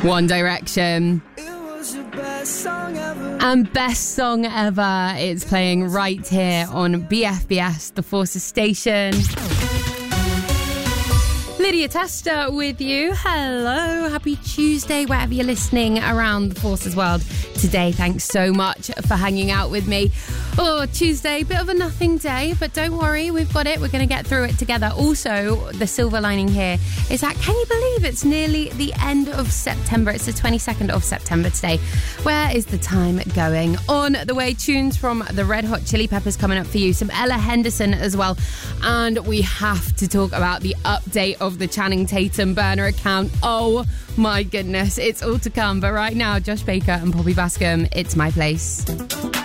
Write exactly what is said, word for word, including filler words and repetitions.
One Direction. Best song ever. And best song ever. It's playing right here on B F B S, The Forces Station. Lydia Tester with you. Hello, happy Tuesday, wherever you're listening around the Forces world today. Thanks so much for hanging out with me. Oh, Tuesday, bit of a nothing day, but don't worry, we've got it. We're going to get through it together. Also, the silver lining here is that, can you believe it's nearly the end of September? It's the twenty-second of September today. Where is the time going? On the way, tunes from the Red Hot Chili Peppers coming up for you. Some Ella Henderson as well. And we have to talk about the update of the Channing Tatum burner account. Oh my goodness, it's all to come. But right now, Josh Baker and Poppy Bascom, It's My Place.